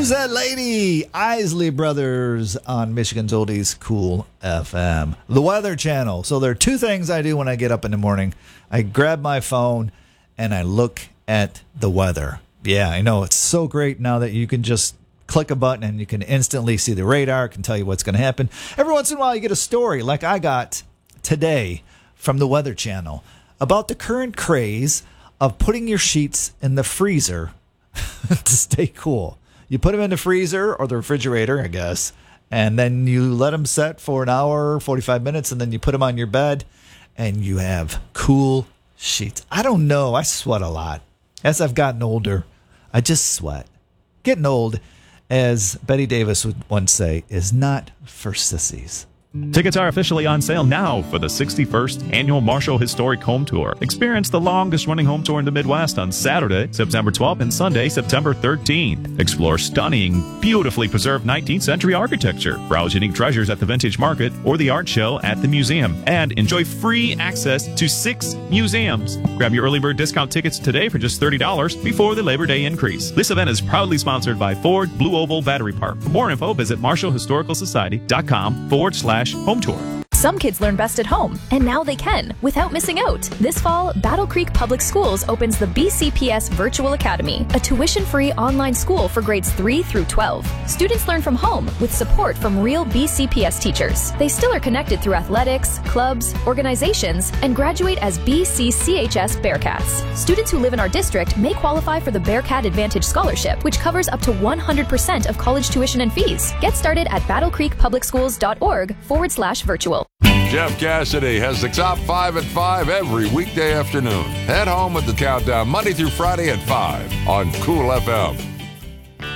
Who's that lady? Isley Brothers on Michigan's Oldies Cool FM. The Weather Channel. So there are two things I do when I get up in the morning. I grab my phone and I look at the weather. Yeah, I know. It's so great now that you can just click a button and you can instantly see the radar, can tell you what's going to happen. Every once in a while you get a story like I got today from the Weather Channel about the current craze of putting your sheets in the freezer to stay cool. You put them in the freezer or the refrigerator, I guess, and then you let them set for an hour, 45 minutes, and then you put them on your bed, and you have cool sheets. I don't know. I sweat a lot. As I've gotten older, I just sweat. Getting old, as Betty Davis would once say, is not for sissies. Tickets are officially on sale now for the 61st Annual Marshall Historic Home Tour. Experience the longest-running home tour in the Midwest on Saturday, September 12th, and Sunday, September 13th. Explore stunning, beautifully preserved 19th century architecture, browse unique treasures at the Vintage Market or the art show at the museum, and enjoy free access to 6 museums. Grab your early bird discount tickets today for just $30 before the Labor Day increase. This event is proudly sponsored by Ford Blue Oval Battery Park. For more info, visit marshallhistoricalsociety.com/home tour. Some kids learn best at home, and now they can, without missing out. This fall, Battle Creek Public Schools opens the BCPS Virtual Academy, a tuition-free online school for grades 3 through 12. Students learn from home with support from real BCPS teachers. They still are connected through athletics, clubs, organizations, and graduate as BCCHS Bearcats. Students who live in our district may qualify for the Bearcat Advantage Scholarship, which covers up to 100% of college tuition and fees. Get started at battlecreekpublicschools.org/virtual. Jeff Cassidy has the top 5 at 5 every weekday afternoon. Head home with the countdown Monday through Friday at 5 on Cool FM.